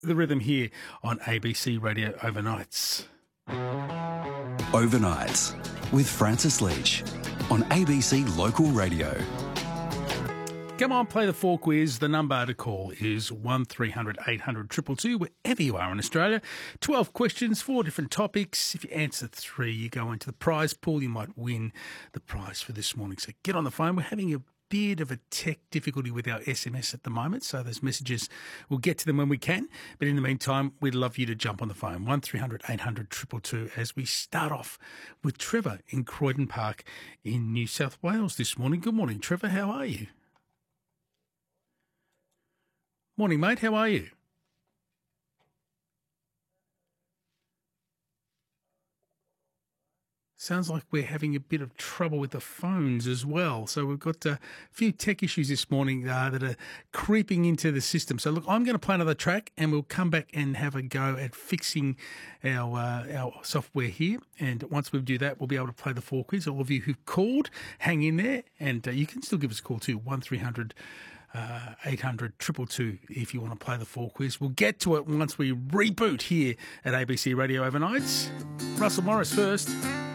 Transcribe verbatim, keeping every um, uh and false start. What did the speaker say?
The Rhythm here on A B C Radio Overnights. Overnights with Francis Leach on A B C Local Radio. Come on, play the four quiz. The number to call is one three hundred eight hundred two two two, wherever you are in Australia. twelve questions, four different topics. If you answer three, you go into the prize pool. You might win the prize for this morning. So get on the phone. We're having a bit of a tech difficulty with our S M S at the moment, so those messages, we'll get to them when we can. But in the meantime, we'd love you to jump on the phone, one three hundred eight hundred two two two, as we start off with Trevor in Croydon Park in New South Wales this morning. Good morning, Trevor. How are you? Morning, mate. How are you? Sounds like we're having a bit of trouble with the phones as well. So we've got a few tech issues this morning uh, that are creeping into the system. So look, I'm going to play another track and we'll come back and have a go at fixing our uh, our software here. And once we do that, we'll be able to play the four quiz. All of you who've called, hang in there. And uh, you can still give us a call too, one three hundred Uh, eight hundred two two two if you want to play the four quiz. We'll get to it once we reboot here at A B C Radio Overnights. Russell Morris first.